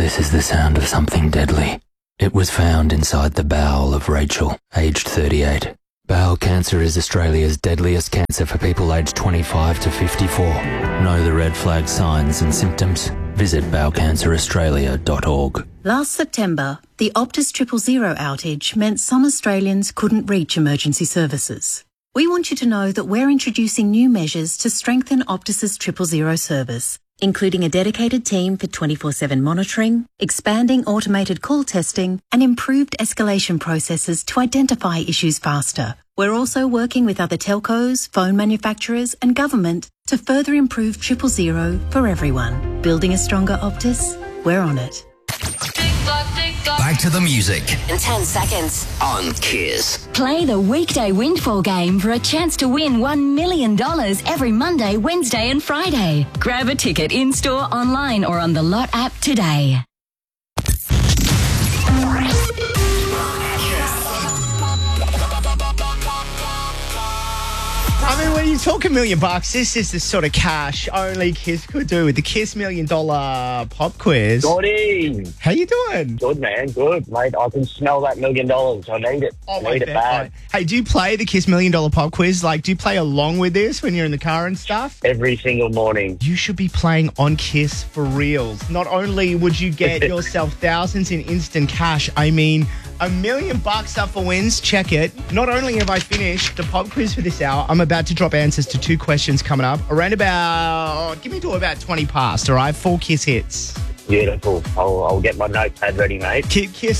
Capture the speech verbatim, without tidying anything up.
This is the sound of something deadly. It was found inside the bowel of Rachel, aged thirty-eight. Bowel cancer is Australia's deadliest cancer for people aged twenty-five to fifty-four. Know the red flag signs and symptoms? Visit bowel cancer australia dot org. Last September, the Optus Triple Zero outage meant some Australians couldn't reach emergency services. We want you to know that we're introducing new measures to strengthen Optus's Triple Zero service, including a dedicated team for twenty-four seven monitoring, expanding automated call testing, and improved escalation processes to identify issues faster. We're also working with other telcos, phone manufacturers, and government to further improve Triple Zero for everyone. Building a stronger Optus? We're on it. Back to the music in ten seconds on Kiss. Play the weekday Windfall game for a chance to win one million dollars every Monday, Wednesday and Friday. Grab a ticket in-store, online or on the Lot app today. I mean, when you talk a million bucks, this is the sort of cash only Kiss could do with the Kiss Million Dollar Pop Quiz. Gordy. How you doing? Good, man. Good, mate. I can smell that million dollars. I need it. Oh, I need it bad. Hey, do you play the Kiss Million Dollar Pop Quiz? Like, do you play along with this when you're in the car and stuff? Every single morning. You should be playing on Kiss for reals. Not only would you get yourself thousands in instant cash, I mean, a million bucks up for wins. Check it. Not only have I finished the pop quiz for this hour, I'm about to drop answers to two questions coming up. Around about, give me to about twenty past, all right? Four Kiss hits. Beautiful. I'll, I'll get my notepad ready, mate. Keep Kiss